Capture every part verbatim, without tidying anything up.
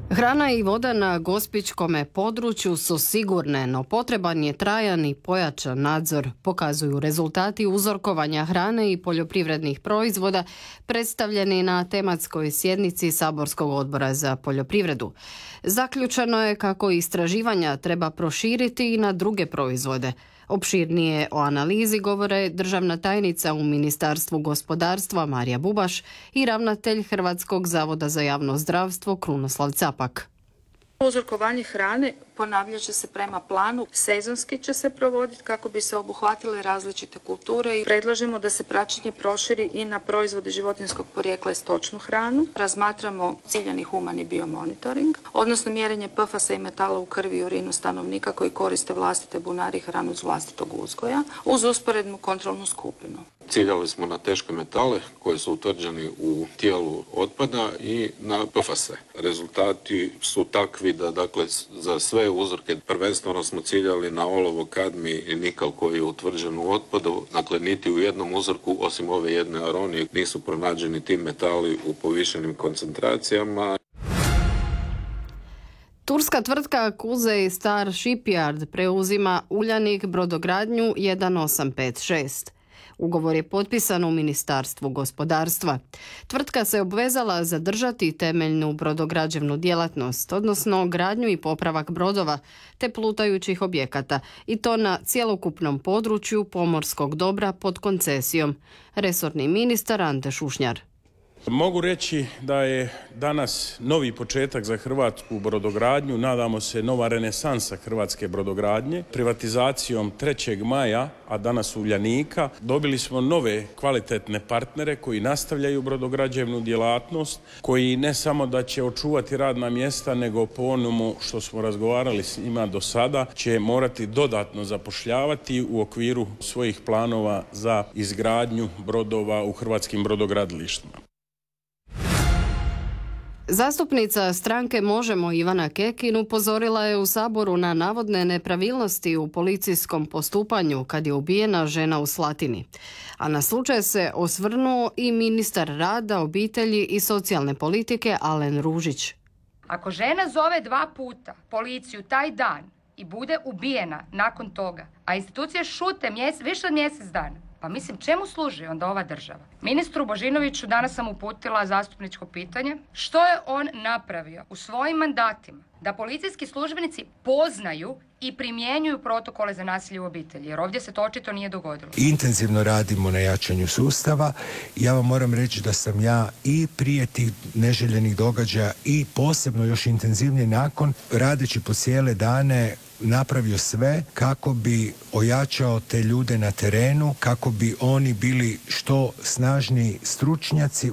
Hrana i voda na gospićkome području su sigurne, no potreban je trajan i pojačan nadzor, pokazuju rezultati uzorkovanja hrane i poljoprivrednih proizvoda predstavljeni na tematskoj sjednici Saborskog odbora za poljoprivredu. Zaključeno je kako istraživanja treba proširiti i na druge proizvode. Opširnije o analizi govore državna tajnica u Ministarstvu gospodarstva Marija Bubaš i ravnatelj Hrvatskog zavoda za javno zdravstvo Krunoslav Capak. Uzorkovanje hrane ponavljat će se prema planu, sezonski će se provoditi kako bi se obuhvatile različite kulture i predlažemo da se praćenje proširi i na proizvode životinjskog porijekla i stočnu hranu. Razmatramo ciljani humani biomonitoring, odnosno mjerenje P F A S-a i metala u krvi i urinu stanovnika koji koriste vlastite bunari i hranu iz vlastitog uzgoja uz usporednu kontrolnu skupinu. Ciljali smo na teške metale koji su utvrđeni u tijelu otpada i na P F A S-e. Rezultati su takvi da dakle za sve uzorke prvenstveno smo ciljali na olovo, kadmi i nikal koji je utvrđen u otpadu. Dakle, niti u jednom uzorku, osim ove jedne aronije, nisu pronađeni ti metali u povišenim koncentracijama. Turska tvrtka Kuzey Star Shipyard preuzima Uljanik brodogradnju jedan osam pet šest. Ugovor je potpisan u Ministarstvu gospodarstva. Tvrtka se obvezala zadržati temeljnu brodograđevnu djelatnost, odnosno gradnju i popravak brodova te plutajućih objekata, i to na cjelokupnom području pomorskog dobra pod koncesijom. Resorni ministar Ante Šušnjar. Mogu reći da je danas novi početak za hrvatsku brodogradnju, nadamo se nova renesansa hrvatske brodogradnje. Privatizacijom trećeg maja, a danas Uljanika, dobili smo nove kvalitetne partnere koji nastavljaju brodograđevnu djelatnost, koji ne samo da će očuvati radna mjesta, nego po onomu što smo razgovarali s njima do sada, će morati dodatno zapošljavati u okviru svojih planova za izgradnju brodova u hrvatskim brodogradilištima. Zastupnica stranke Možemo Ivana Kekin upozorila je u Saboru na navodne nepravilnosti u policijskom postupanju kad je ubijena žena u Slatini. A na slučaj se osvrnuo i ministar rada, obitelji i socijalne politike Alen Ružić. Ako žena zove dva puta policiju taj dan i bude ubijena nakon toga, a institucije šute mjese, više od mjesec dana, pa mislim, čemu služi onda ova država? Ministru Božinoviću danas sam uputila zastupničko pitanje. Što je on napravio u svojim mandatima da policijski službenici poznaju i primjenjuju protokole za nasilje u obitelji? Jer ovdje se to očito nije dogodilo. Intenzivno radimo na jačanju sustava. Ja vam moram reći da sam ja i prije tih neželjenih događaja i posebno još intenzivnije nakon, radeći po cijele dane, napravio sve kako bi ojačao te ljude na terenu, kako bi oni bili što snažniji stručnjaci.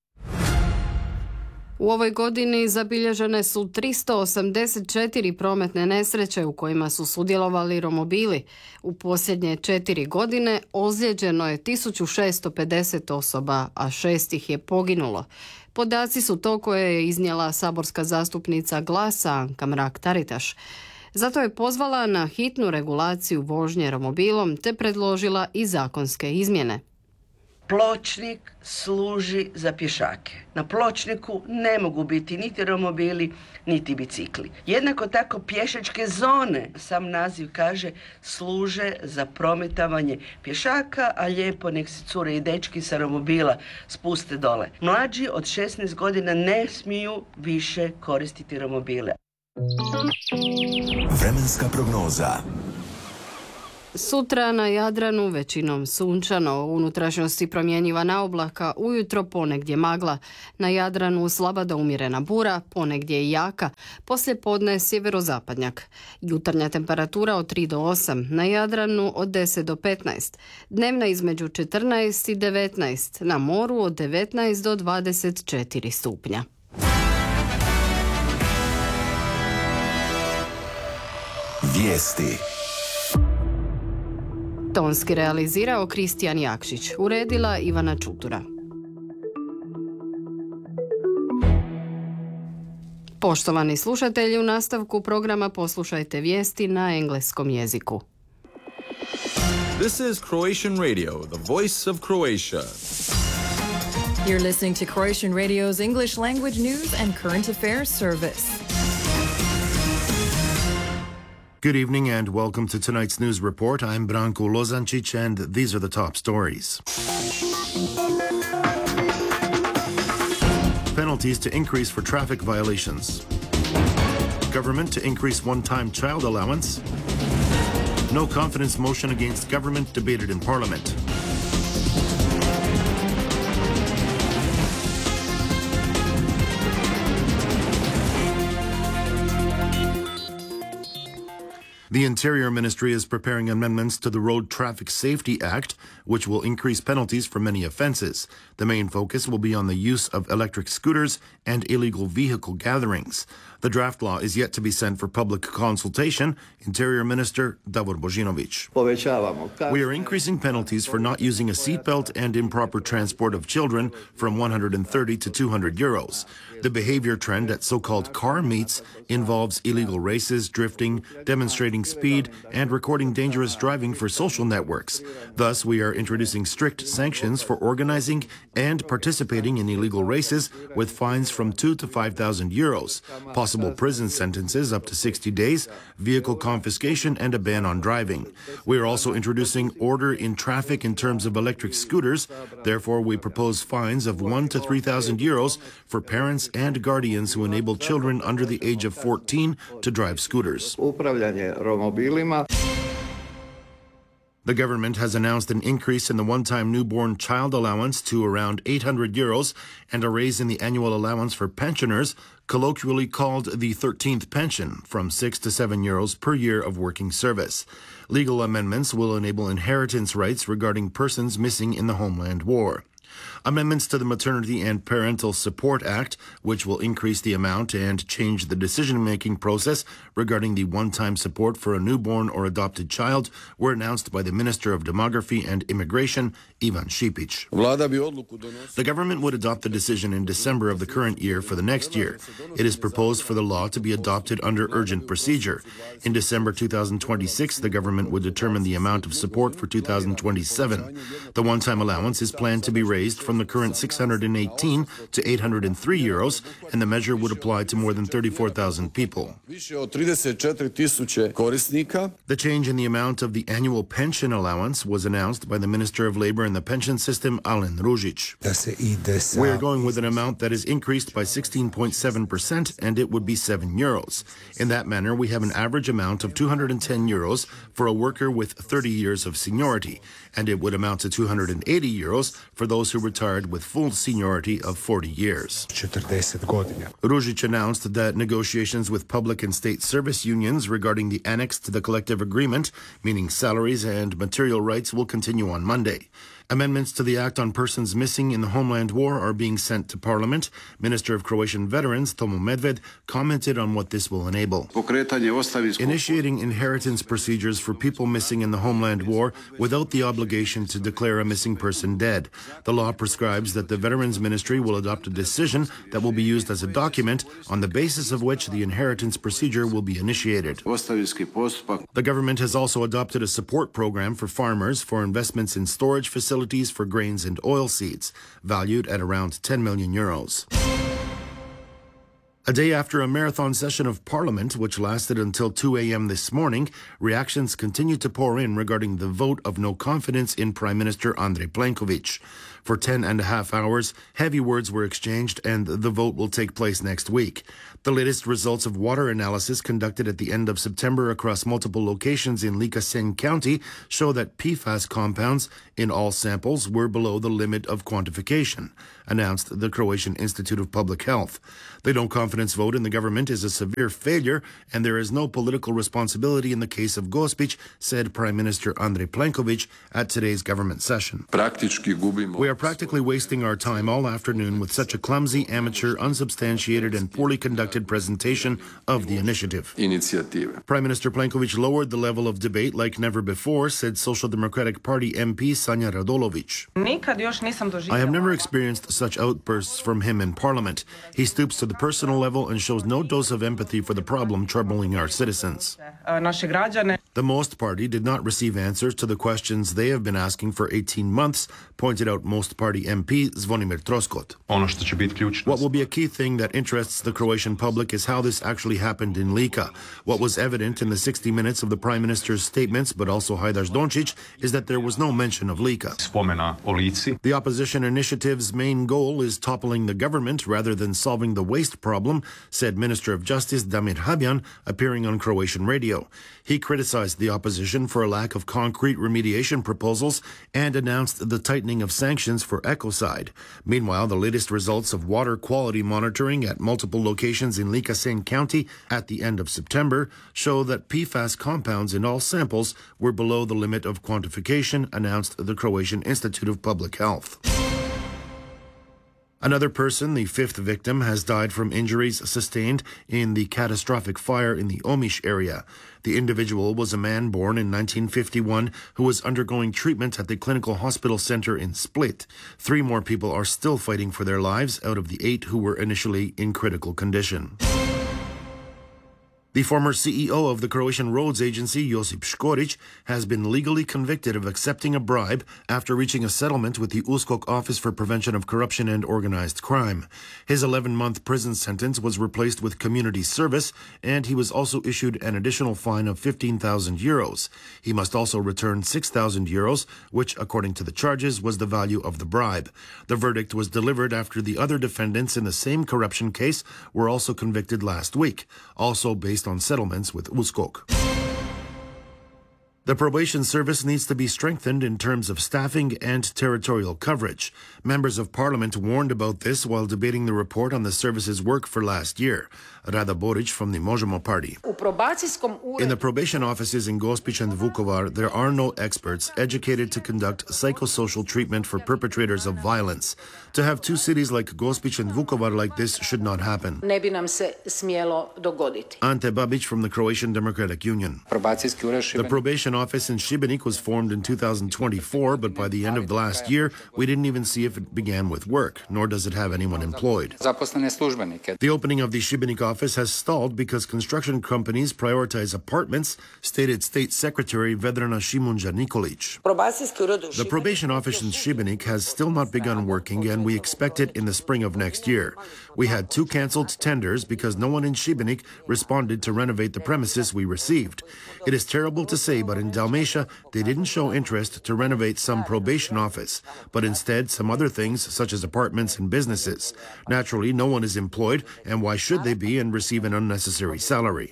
U ovoj godini zabilježene su tristo osamdeset četiri prometne nesreće u kojima su sudjelovali romobili. U posljednje četiri godine ozlijeđeno je tisuću šesto pedeset osoba, a šest ih je poginulo. Podaci su to koje je iznijela saborska zastupnica Glasa Anka Mrak-Taritaš. Zato je pozvala na hitnu regulaciju vožnje romobilom te predložila i zakonske izmjene. Pločnik služi za pješake. Na pločniku ne mogu biti niti romobili, niti bicikli. Jednako tako pješačke zone, sam naziv kaže, služe za prometavanje pješaka, a lijepo nek se cure i dečki sa romobila spuste dole. Mlađi od šesnaest godina ne smiju više koristiti romobile. Vremenska prognoza. Sutra na Jadranu većinom sunčano, u unutrašnjosti promjenjivana oblaka, ujutro ponegdje magla. Na Jadranu slaba do umjerena bura, ponegdje i jaka, poslije podne sjeverozapadnjak. Jutarnja temperatura od tri do osam, na Jadranu od deset do petnaest. Dnevna između četrnaest i devetnaest, na moru od devetnaest do dvadeset četiri stupnja. Vijesti. Tonski realizirao Kristijan Jakšić, uredila Ivana Čutura. Poštovani slušatelji, u nastavku programa poslušajte vijesti na engleskom jeziku. This is Croatian Radio, the voice of Croatia. You're listening to Croatian Radio's English language news and current affairs service. Good evening and welcome to tonight's news report. I'm Branko Lozancic and these are the top stories. Penalties to increase for traffic violations. Government to increase one-time child allowance. No confidence motion against government debated in Parliament. The Interior Ministry is preparing amendments to the Road Traffic Safety Act, which will increase penalties for many offences. The main focus will be on the use of electric scooters and illegal vehicle gatherings. The draft law is yet to be sent for public consultation. Interior Minister Davor Božinović. We are increasing penalties for not using a seatbelt and improper transport of children from one hundred thirty to two hundred euros. The behavior trend at so-called car meets involves illegal races, drifting, demonstrating speed, and recording dangerous driving for social networks. Thus, we are introducing strict sanctions for organizing and participating in illegal races with fines from two to five thousand euros, possible prison sentences up to sixty days, vehicle confiscation, and a ban on driving. We are also introducing order in traffic in terms of electric scooters. Therefore, we propose fines of one to three thousand euros for parents and guardians who enable children under the age of fourteen to drive scooters. The government has announced an increase in the one-time newborn child allowance to around eight hundred euros and a raise in the annual allowance for pensioners, colloquially called the thirteenth pension, from six to seven euros per year of working service. Legal amendments will enable inheritance rights regarding persons missing in the homeland war. Amendments to the Maternity and Parental Support Act, which will increase the amount and change the decision-making process regarding the one-time support for a newborn or adopted child, were announced by the Minister of Demography and Immigration, Ivan Šipić. The government would adopt the decision in December of the current year for the next year. It is proposed for the law to be adopted under urgent procedure. In December two thousand twenty-six, the government would determine the amount of support for two thousand twenty-seven. The one-time allowance is planned to be raised from the current six hundred eighteen to eight hundred three euros, and the measure would apply to more than thirty-four thousand people. The change in the amount of the annual pension allowance was announced by the Minister of Labour and the Pension System, Alen Ružić. We are going with an amount that is increased by sixteen point seven percent, and it would be seven euros. In that manner, we have an average amount of two hundred ten euros for a worker with thirty years of seniority, and it would amount to two hundred eighty euros for those who retired with full seniority of forty years. Ružić announced that negotiations with public and state service unions regarding the annex to the collective agreement, meaning salaries and material rights, will continue on Monday. Amendments to the Act on Persons Missing in the Homeland War are being sent to Parliament. Minister of Croatian Veterans, Tomo Medved, commented on what this will enable. Initiating inheritance procedures for people missing in the Homeland War without the obligation to declare a missing person dead. The law prescribes that the Veterans Ministry will adopt a decision that will be used as a document on the basis of which the inheritance procedure will be initiated. The government has also adopted a support program for farmers for investments in storage facilities for grains and oilseeds, valued at around ten million euros. A day after a marathon session of Parliament, which lasted until two a.m. this morning, reactions continued to pour in regarding the vote of no confidence in Prime Minister Andrej Plenković. For ten and a half hours, heavy words were exchanged, and the vote will take place next week. The latest results of water analysis conducted at the end of September across multiple locations in Ličajna County show that P FAS compounds in all samples were below the limit of quantification, announced the Croatian Institute of Public Health. The no confidence vote in the government is a severe failure, and there is no political responsibility in the case of Gospić, said Prime Minister Andrej Plenković at today's government session. We are practically wasting our time all afternoon with such a clumsy, amateur, unsubstantiated, and poorly conducted presentation of the initiative. Prime Minister Plenković lowered the level of debate like never before, said Social Democratic Party M P Sanja Radulović. I have never experienced such outbursts from him in Parliament. He stoops to the personal level and shows no dose of empathy for the problem troubling our citizens. naše građane. The Most Party did not receive answers to the questions they have been asking for eighteen months, pointed out Most Party M P Zvonimir Troskot. Ono što će biti ključno. What will be a key thing that interests the Croatian public is how this actually happened in Lika. What was evident in the sixty minutes of the Prime Minister's statements, but also Hajdaš Dončić, is that there was no mention of Lika. Spomena o Lici. The opposition initiative's main goal is toppling the government rather than solving the waste problem, said Minister of Justice Damir Habjan, appearing on Croatian radio. He criticized the opposition for a lack of concrete remediation proposals and announced the tightening of sanctions for ecocide. Meanwhile, the latest results of water quality monitoring at multiple locations in Ličko-Senj County at the end of September show that P FAS compounds in all samples were below the limit of quantification, announced the Croatian Institute of Public Health. Another person, the fifth victim, has died from injuries sustained in the catastrophic fire in the Omiš area. The individual was a man born in nineteen fifty-one who was undergoing treatment at the Clinical Hospital Center in Split. Three more people are still fighting for their lives out of the eight who were initially in critical condition. The former C E O of the Croatian Roads Agency, Josip Škorić, has been legally convicted of accepting a bribe after reaching a settlement with the U S K O K Office for Prevention of Corruption and Organized Crime. His eleven-month prison sentence was replaced with community service, and he was also issued an additional fine of fifteen thousand euros. He must also return six thousand euros, which, according to the charges, was the value of the bribe. The verdict was delivered after the other defendants in the same corruption case were also convicted last week, also based on settlements with U S K O K. The probation service needs to be strengthened in terms of staffing and territorial coverage. Members of Parliament warned about this while debating the report on the service's work for last year. Rada Borić from the Možemo party. In the probation offices in Gospić and Vukovar, there are no experts educated to conduct psychosocial treatment for perpetrators of violence. To have two cities like Gospić and Vukovar like this should not happen. Ne bi nam se smjelo dogoditi. Ante Babić from the Croatian Democratic Union. The probation office in Šibenik was formed in two thousand twenty-four, but by the end of the last year, we didn't even see if it began with work, nor does it have anyone employed. The opening of the Šibenik office has stalled because construction companies prioritize apartments, stated State Secretary Vedrana Šimunđa Nikolić. The probation office in Šibenik has still not begun working, and we expect it in the spring of next year. We had two cancelled tenders because no one in Šibenik responded to renovate the premises we received. It is terrible to say, but in Dalmatia, they didn't show interest to renovate some probation office, but instead some other things such as apartments and businesses. Naturally, no one is employed, and why should they be and receive an unnecessary salary?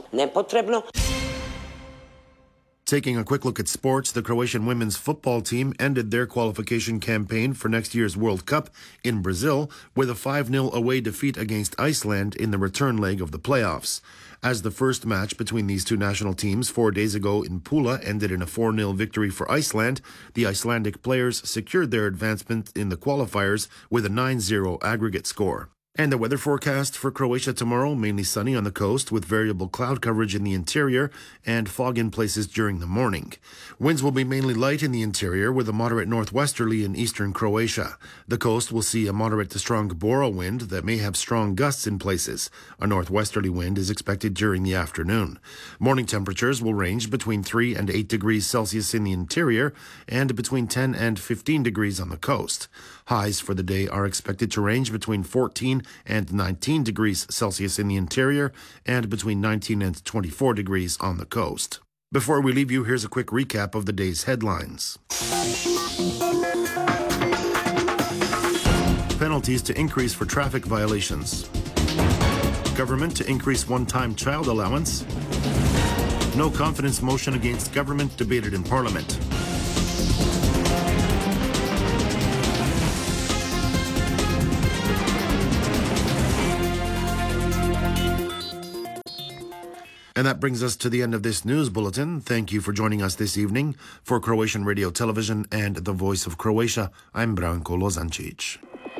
Taking a quick look at sports, the Croatian women's football team ended their qualification campaign for next year's World Cup in Brazil with a five nil away defeat against Iceland in the return leg of the playoffs. As the first match between these two national teams four days ago in Pula ended in a four nil victory for Iceland, the Icelandic players secured their advancement in the qualifiers with a nine zero aggregate score. And the weather forecast for Croatia tomorrow, mainly sunny on the coast with variable cloud coverage in the interior and fog in places during the morning. Winds will be mainly light in the interior with a moderate northwesterly in eastern Croatia. The coast will see a moderate to strong Bora wind that may have strong gusts in places. A northwesterly wind is expected during the afternoon. Morning temperatures will range between three and eight degrees Celsius in the interior and between ten and fifteen degrees on the coast. Highs for the day are expected to range between fourteen and nineteen degrees Celsius in the interior and between nineteen and twenty-four degrees on the coast. Before we leave you, here's a quick recap of the day's headlines. Penalties to increase for traffic violations. Government to increase one-time child allowance. No confidence motion against government debated in Parliament. And that brings us to the end of this news bulletin. Thank you for joining us this evening. For Croatian Radio Television and the Voice of Croatia, I'm Branko Lozancic.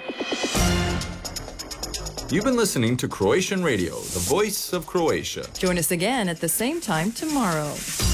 You've been listening to Croatian Radio, the Voice of Croatia. Join us again at the same time tomorrow.